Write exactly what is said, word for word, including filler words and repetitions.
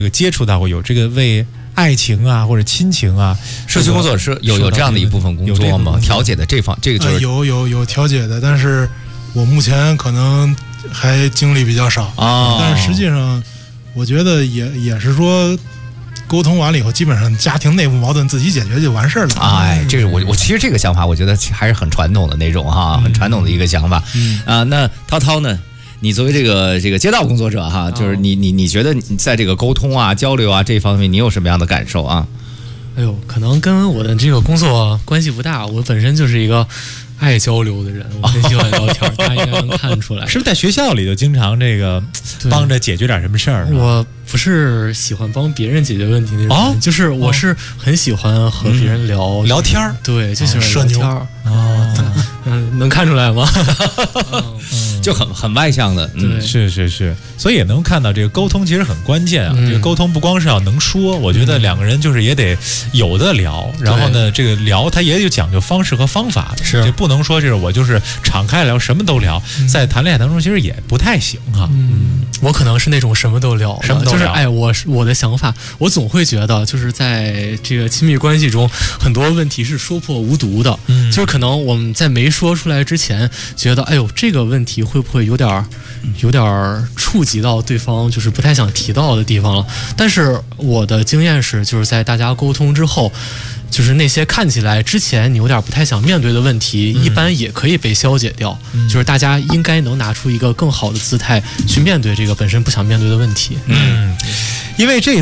这个接触到过有这个为爱情啊或者亲情啊， 社区工作是有有这样的一部分工作吗？调解的这方这个就是、 呃、有有有调解的，但是我目前可能还经历比较少啊、哦。但是实际上，我觉得也也是说。沟通完了以后，基本上家庭内部矛盾自己解决就完事儿了。 哎，这是我我其实这个想法，我觉得还是很传统的那种哈，嗯、很传统的一个想法。嗯啊，那涛涛呢？你作为这个这个街道工作者哈，就是你你你觉得你在这个沟通啊、交流啊这方面，你有什么样的感受啊？ 哎呦，可能跟我的这个工作关系不大，我本身就是一个爱交流的人，我很喜欢聊天，大家应该能看出来。 是不是在学校里就经常这个帮着解决点什么事儿？ 我不是喜欢帮别人解决问题那种人，哦、就是我是很喜欢和别人聊、 嗯、聊天儿， 对，就喜欢聊天儿。哦，嗯，能看出来吗？ 嗯、就很很外向的， 嗯，是是是，所以也能看到这个沟通其实很关键啊。嗯、这个沟通不光是要能说，我觉得两个人就是也得有的聊，嗯、然后呢，这个聊它也有讲究方式和方法的，是，这不能说是我就是敞开聊，什么都聊，嗯、在谈恋爱当中其实也不太行哈、啊。 嗯，我可能是那种什么都聊， 什么都聊， 就是哎，我我的想法，我总会觉得就是在这个亲密关系中，很多问题是说破无毒的，嗯，就是可能我们在没说出来之前，觉得哎呦这个问题会不会有点有点触及到对方就是不太想提到的地方了？但是我的经验是，就是在大家沟通之后。就是那些看起来之前你有点不太想面对的问题，嗯、一般也可以被消解掉。嗯、就是大家应该能拿出一个更好的姿态去面对这个本身不想面对的问题。 嗯，因为这。